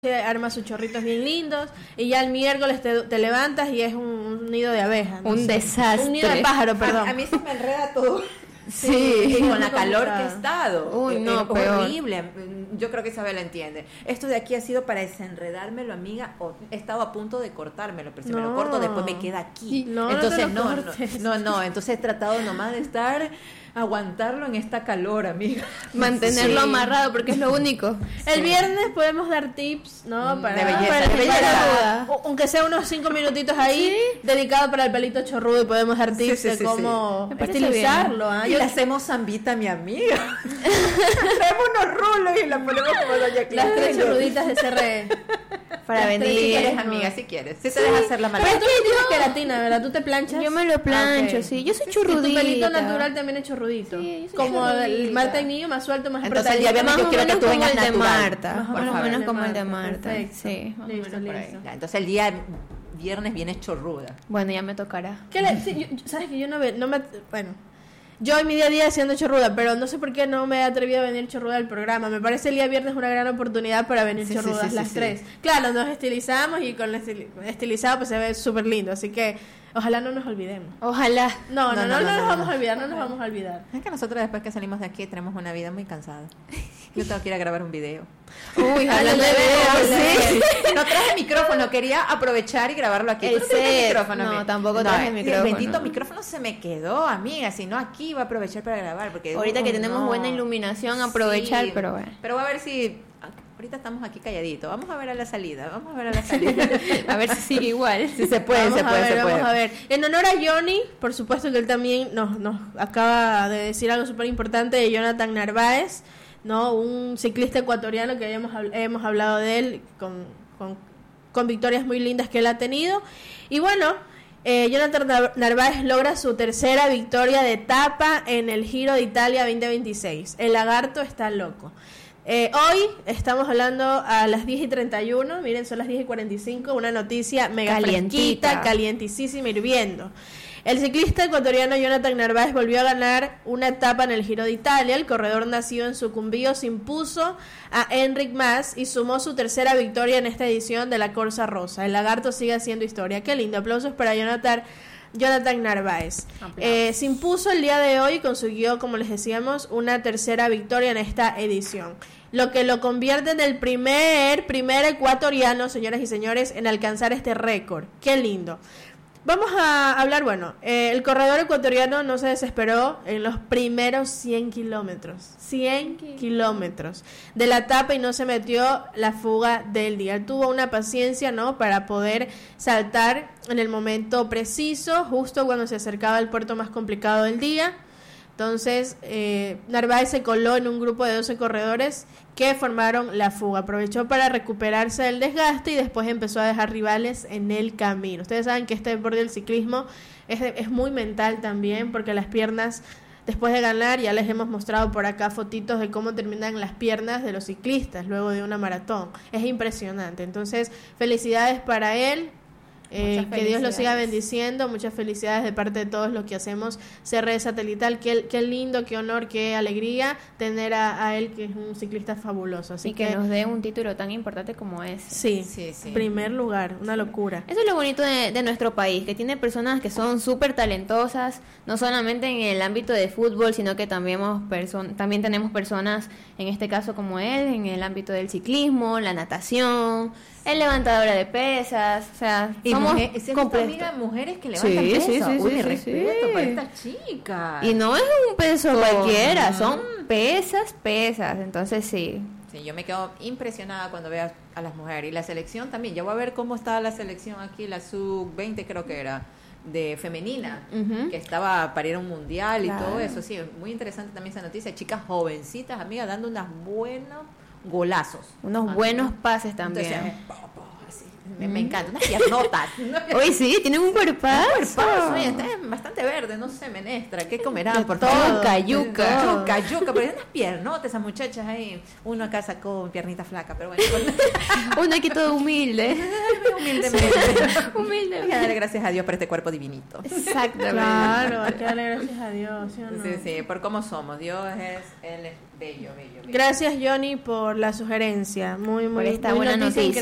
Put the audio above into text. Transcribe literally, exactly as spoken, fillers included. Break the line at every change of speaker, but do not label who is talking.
arma sus chorritos bien lindos y ya el miércoles te, te levantas y es un, un nido de abejas.
Un sé. desastre.
Un nido de pájaro, perdón.
A, a mí se me enreda todo.
Sí,
sí, con la calor que he estado.
Uy, no,
es
peor.
horrible. Yo creo que Isabel entiende. Esto de aquí ha sido para desenredármelo, amiga. O he estado a punto de cortármelo, pero si
no.
me lo corto después me queda aquí.
No,
entonces
no,
no,
no,
no, no, no. Entonces he tratado nomás de estar, aguantarlo en esta calor, amiga.
Mantenerlo
Sí.
amarrado porque es lo único.
El
Sí.
viernes podemos dar tips, ¿no?
Mm,
Para,
de belleza,
para
de
belleza.
belleza.
Aunque sea unos cinco minutitos ahí,
Sí.
dedicado para el pelito chorrudo y podemos dar tips
Sí, sí,
de
sí,
cómo
sí. Me parece
estilizarlo. ¿ah?
Y
Yo-
le hacemos zambita a mi amiga. Traemos unos rulos y la ponemos como doña Clara.
Las tres chorruditas de C R E.
Para
Las tres
Si
venir.
quieres, amiga, si quieres. Si te dejas hacer la
Pero
maldad.
tú no tienes queratina, ¿verdad? ¿Tú te planchas?
Yo me lo plancho,
Ah, ok.
sí. Yo soy
Y
churrudita.
tu pelito natural también es chorrudito.
Sí, yo soy
como el
churrudita.
Marta y niño, más suelto, más
Entonces, el día
apretadito.
viernes
Más
yo
o
quiero que
menos
tú
como
vengas
el de
natural.
Marta.
Más o
Más o
menos
menos
el
como el de
Marta.
Marta.
Perfecto.
Sí. más o
Listo,
menos por ahí.
listo.
Ya, entonces el día viernes vienes chorruda.
Bueno, ya me tocará.
¿Qué le- sí, yo- ¿Sabes que yo no, ve- no me... Bueno, yo en mi día a día siendo chorruda, pero no sé por qué no me he atrevido a venir chorruda al programa. Me parece el día viernes una gran oportunidad para venir
Sí, sí,
chorrudas
sí, sí,
las
sí.
tres. Claro, nos estilizamos y con el estil- estilizado pues se ve súper lindo, así que ojalá no nos olvidemos.
Ojalá.
No, no, no, no,
No, no, no,
nos
no,
vamos
no.
a olvidar, no nos vamos a olvidar.
Es que nosotros después que salimos de aquí tenemos una vida muy cansada. Yo tengo que ir a grabar un video.
Uy, hablando de
videos,
videos, sí.
No traje micrófono, quería aprovechar y grabarlo aquí.
El
¿Tú no trajiste
set.
micrófono,
No,
amiga?
tampoco traje
el
micrófono.
bendito micrófono se me quedó, amiga. Si no, aquí iba a aprovechar para grabar. Porque,
Ahorita que
uy,
tenemos
no.
buena iluminación, aprovechar,
Sí,
pero bueno.
Pero voy a ver si... Ahorita estamos aquí calladitos. Vamos a ver a la salida. Vamos a ver a la salida.
A ver si sigue igual.
Si se puede,
vamos
se
a
puede,
ver,
se puede.
vamos a ver. En honor a Johnny, por supuesto que él también nos, nos acaba de decir algo súper importante de Jonathan Narváez, ¿no? Un ciclista ecuatoriano que habíamos, habl- hemos hablado de él con, con, con victorias muy lindas que él ha tenido. Y bueno, eh, Jonathan Nar- Narváez logra su tercera victoria de etapa en el Giro de Italia veinte veintiséis. El lagarto está loco. Eh, hoy estamos hablando a las diez y treinta y uno, miren, son las diez y cuarenta y cinco, una noticia mega
Calientita.
fresquita, calientísima, hirviendo. El ciclista ecuatoriano Jonathan Narváez volvió a ganar una etapa en el Giro de Italia. El corredor nacido en Sucumbío se impuso a Enric Mas y sumó su tercera victoria en esta edición de la Corsa Rosa. El lagarto sigue haciendo historia. Qué lindo, aplausos para Jonathan Jonathan Narváez. Eh, se impuso el día de hoy y consiguió, como les decíamos, una tercera victoria en esta edición, lo que lo convierte en el primer, primer ecuatoriano, señoras y señores, en alcanzar este récord. Qué lindo. Vamos a hablar, bueno, eh, el corredor ecuatoriano no se desesperó en los primeros cien kilómetros, cien kilómetros de la etapa y no se metió la fuga del día. Él tuvo una paciencia, ¿no?, para poder saltar en el momento preciso, justo cuando se acercaba al puerto más complicado del día. Entonces, eh, Narváez se coló en un grupo de doce corredores que formaron la fuga. Aprovechó para recuperarse del desgaste y después empezó a dejar rivales en el camino. Ustedes saben que este deporte del ciclismo es, de, es muy mental también, porque las piernas, después de ganar, ya les hemos mostrado por acá fotitos de cómo terminan las piernas de los ciclistas luego de una maratón. Es impresionante. Entonces, felicidades para él. Eh, que Dios lo siga bendiciendo, muchas felicidades de parte de todos los que hacemos C R E Satelital. Qué, qué lindo, qué honor, qué alegría tener a, a él, que es un ciclista fabuloso. Así
Y que,
que
nos dé un título tan importante como ese.
sí,
Sí, sí.
primer lugar, una locura.
Eso es lo bonito de, de nuestro país, que tiene personas que son súper talentosas, no solamente en el ámbito de fútbol, sino que también, hemos perso- también tenemos personas, en este caso como él, en el ámbito del ciclismo, la natación, el levantadora de pesas, o sea,
Y
somos
mujer, ¿sí has visto,
completos.
amiga, mujeres que
Sí,
levantan
sí,
peso?
sí,
Uy,
sí,
mi
sí,
respeto
sí.
para esta chica.
Y no es un peso cualquiera, son
Mm.
pesas, pesas, entonces sí.
Sí, yo me quedo impresionada cuando veo a las mujeres. Y la selección también. Yo voy a ver cómo está la selección aquí, la sub veinte creo que era, de femenina,
Ujú.
que estaba para ir a un mundial y
Claro.
todo eso. Sí, muy interesante también esa noticia. Chicas jovencitas, amigas, dando unos buenos golazos.
Unos
Ah,
buenos pases también.
Entonces, po, po, así. Me, me encanta. Unas piernotas.
Hoy sí, tienen un cuerpazo.
Cuerpazo, oye, está bastante verde, no sé, menestra, ¿qué comerán?
De
Por
todo,
favor.
yuca, yuca.
Yuca, yuca, pero hay unas piernotas esas muchachas ahí. Uno acá sacó piernita flaca, pero bueno.
Uno aquí todo humilde.
Humildemente.
Humilde.
Hay que darle gracias a Dios por este cuerpo divinito.
Exactamente.
Claro, hay que darle gracias a Dios, ¿sí o no?
Sí, sí, por cómo somos. Dios es, Él es bello, bello, bello.
Gracias, Johnny, por la sugerencia. Muy, muy,
Por esta
muy
buena noticia.